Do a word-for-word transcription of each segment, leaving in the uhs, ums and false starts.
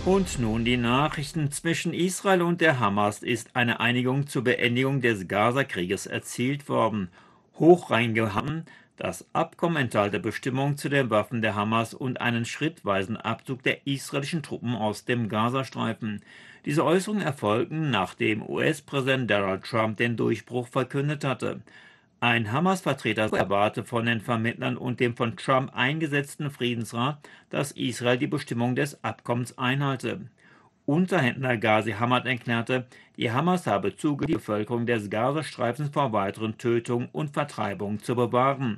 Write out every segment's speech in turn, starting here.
Und nun die Nachrichten. Zwischen Israel und der Hamas ist eine Einigung zur Beendigung des Gaza-Krieges erzielt worden. Hochrangige haben das Abkommen enthalte Bestimmungen zu den Waffen der Hamas und einen schrittweisen Abzug der israelischen Truppen aus dem Gazastreifen. Diese Äußerungen erfolgten, nachdem U S-Präsident Donald Trump den Durchbruch verkündet hatte. Ein Hamas-Vertreter erwarte von den Vermittlern und dem von Trump eingesetzten Friedensrat, dass Israel die Bestimmungen des Abkommens einhalte. Unterhändler Ghazi Hamad erklärte, die Hamas habe zugestimmt, die Bevölkerung des Gazastreifens vor weiteren Tötungen und Vertreibungen zu bewahren.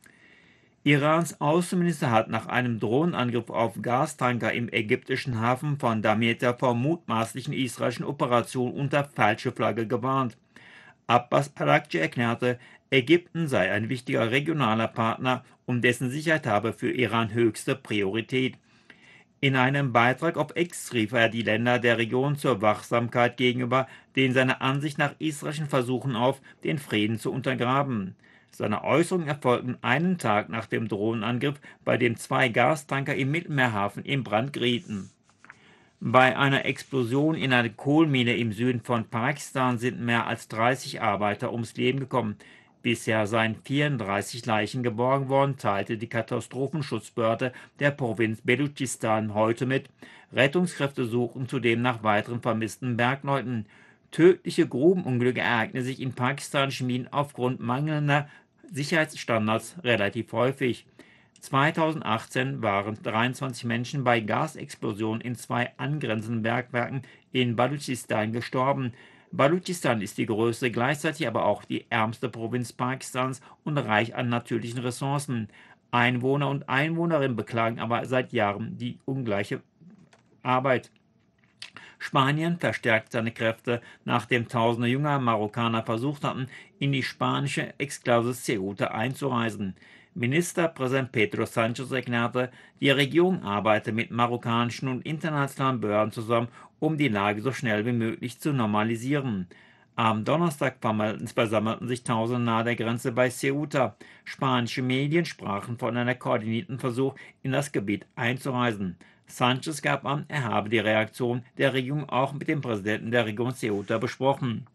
Irans Außenminister hat nach einem Drohnenangriff auf Gastanker im ägyptischen Hafen von Damietta vor mutmaßlichen israelischen Operationen unter falsche Flagge gewarnt. Abbas Araghchi erklärte, Ägypten sei ein wichtiger regionaler Partner und dessen Sicherheit habe für Iran höchste Priorität. In einem Beitrag auf X rief er die Länder der Region zur Wachsamkeit gegenüber den seiner Ansicht nach israelischen Versuchen auf, den Frieden zu untergraben. Seine Äußerungen erfolgten einen Tag nach dem Drohnenangriff, bei dem zwei Gastanker im Mittelmeerhafen in Brand gerieten. Bei einer Explosion in einer Kohlmine im Süden von Pakistan sind mehr als dreißig Arbeiter ums Leben gekommen. Bisher seien vierunddreißig Leichen geborgen worden, teilte die Katastrophenschutzbehörde der Provinz Belutschistan heute mit. Rettungskräfte suchen zudem nach weiteren vermissten Bergleuten. Tödliche Grubenunglücke ereignen sich in pakistanischen Minen aufgrund mangelnder Sicherheitsstandards relativ häufig. zweitausendachtzehn waren dreiundzwanzig Menschen bei Gasexplosionen in zwei angrenzenden Bergwerken in Baluchistan gestorben. Baluchistan ist die größte, gleichzeitig aber auch die ärmste Provinz Pakistans und reich an natürlichen Ressourcen. Einwohner und Einwohnerinnen beklagen aber seit Jahren die ungleiche Arbeit. Spanien verstärkt seine Kräfte, nachdem tausende junger Marokkaner versucht hatten, in die spanische Exklave Ceuta einzureisen. Ministerpräsident Pedro Sánchez erklärte, die Regierung arbeite mit marokkanischen und internationalen Behörden zusammen, um die Lage so schnell wie möglich zu normalisieren. Am Donnerstag versammelten sich Tausende nahe der Grenze bei Ceuta. Spanische Medien sprachen von einem koordinierten Versuch, in das Gebiet einzureisen. Sánchez gab an, er habe die Reaktion der Regierung auch mit dem Präsidenten der Region Ceuta besprochen.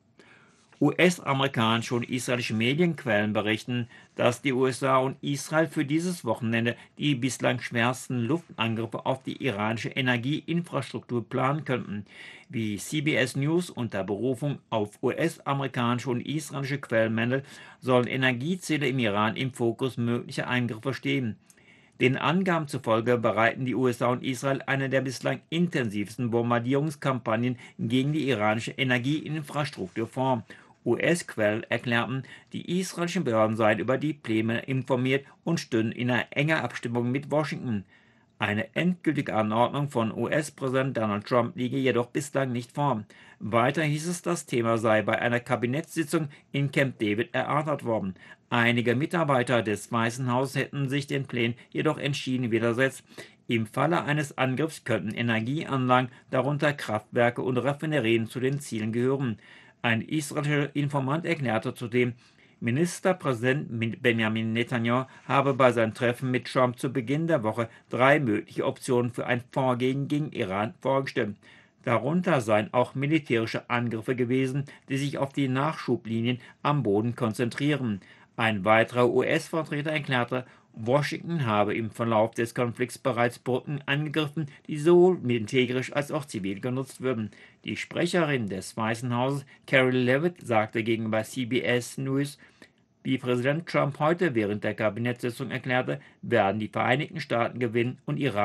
U S-amerikanische und israelische Medienquellen berichten, dass die U S A und Israel für dieses Wochenende die bislang schwersten Luftangriffe auf die iranische Energieinfrastruktur planen könnten. Wie C B S News unter Berufung auf U S-amerikanische und israelische Quellen meldet, sollen Energieziele im Iran im Fokus möglicher Eingriffe stehen. Den Angaben zufolge bereiten die U S A und Israel eine der bislang intensivsten Bombardierungskampagnen gegen die iranische Energieinfrastruktur vor. U S-Quellen erklärten, die israelischen Behörden seien über die Pläne informiert und stünden in einer enger Abstimmung mit Washington. Eine endgültige Anordnung von U S-Präsident Donald Trump liege jedoch bislang nicht vor. Weiter hieß es, das Thema sei bei einer Kabinettssitzung in Camp David erörtert worden. Einige Mitarbeiter des Weißen Hauses hätten sich den Plänen jedoch entschieden widersetzt. Im Falle eines Angriffs könnten Energieanlagen, darunter Kraftwerke und Raffinerien, zu den Zielen gehören. Ein israelischer Informant erklärte zudem, Ministerpräsident Benjamin Netanyahu habe bei seinem Treffen mit Trump zu Beginn der Woche drei mögliche Optionen für ein Vorgehen gegen Iran vorgestellt. Darunter seien auch militärische Angriffe gewesen, die sich auf die Nachschublinien am Boden konzentrieren. Ein weiterer U S-Vertreter erklärte, Washington habe im Verlauf des Konflikts bereits Brücken angegriffen, die sowohl militärisch als auch zivil genutzt würden. Die Sprecherin des Weißen Hauses, Carol Levitt, sagte gegenüber C B S News, wie Präsident Trump heute während der Kabinettssitzung erklärte, werden die Vereinigten Staaten gewinnen und Iran